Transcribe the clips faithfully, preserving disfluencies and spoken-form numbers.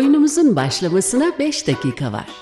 Oyunumuzun başlamasına beş dakika var.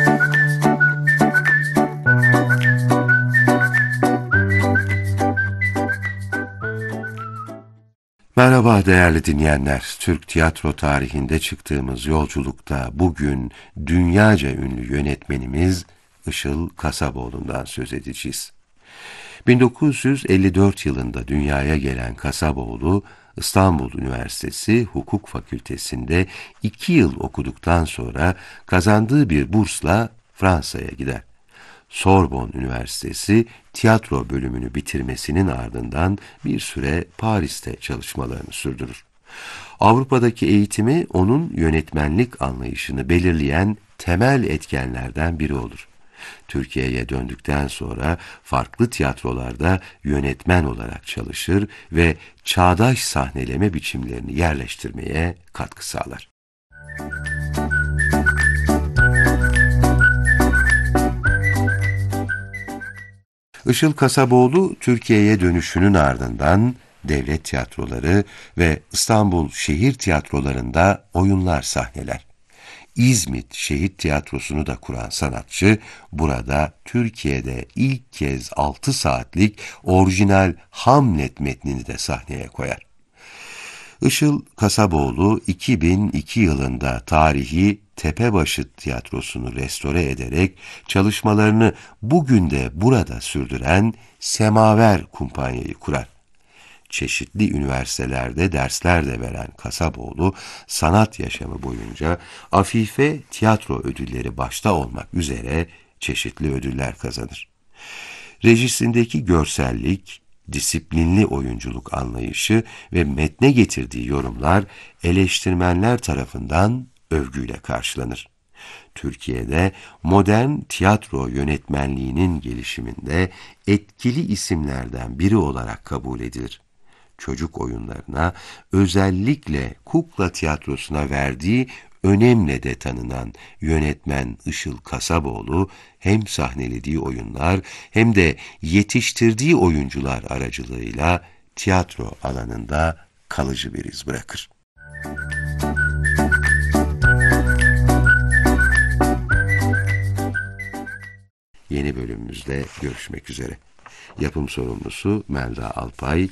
Merhaba değerli dinleyenler. Türk tiyatro tarihinde çıktığımız yolculukta bugün dünyaca ünlü yönetmenimiz Işıl Kasaboğlu'ndan söz edeceğiz. bin dokuz yüz elli dört yılında dünyaya gelen Kasaboğlu, İstanbul Üniversitesi Hukuk Fakültesi'nde iki yıl okuduktan sonra kazandığı bir bursla Fransa'ya gider. Sorbonne Üniversitesi tiyatro bölümünü bitirmesinin ardından bir süre Paris'te çalışmalarını sürdürür. Avrupa'daki eğitimi onun yönetmenlik anlayışını belirleyen temel etkenlerden biri olur. Türkiye'ye döndükten sonra farklı tiyatrolarda yönetmen olarak çalışır ve çağdaş sahneleme biçimlerini yerleştirmeye katkı sağlar. Işıl Kasaboğlu, Türkiye'ye dönüşünün ardından devlet tiyatroları ve İstanbul şehir tiyatrolarında oyunlar sahneler. İzmit Şehit Tiyatrosu'nu da kuran sanatçı, burada Türkiye'de ilk kez altı saatlik orijinal Hamlet metnini de sahneye koyar. Işıl Kasaboğlu, iki bin iki yılında tarihi Tepebaşı Tiyatrosu'nu restore ederek çalışmalarını bugün de burada sürdüren Semaver Kumpanya'yı kurar. Çeşitli üniversitelerde dersler de veren Kasaboğlu, sanat yaşamı boyunca Afife Tiyatro Ödülleri başta olmak üzere çeşitli ödüller kazanır. Rejisindeki görsellik, disiplinli oyunculuk anlayışı ve metne getirdiği yorumlar eleştirmenler tarafından övgüyle karşılanır. Türkiye'de modern tiyatro yönetmenliğinin gelişiminde etkili isimlerden biri olarak kabul edilir. Çocuk oyunlarına, özellikle kukla tiyatrosuna verdiği önemle de tanınan yönetmen Işıl Kasaboğlu, hem sahnelediği oyunlar hem de yetiştirdiği oyuncular aracılığıyla tiyatro alanında kalıcı bir iz bırakır. Yeni bölümümüzde görüşmek üzere. Yapım sorumlusu Melda Alpay,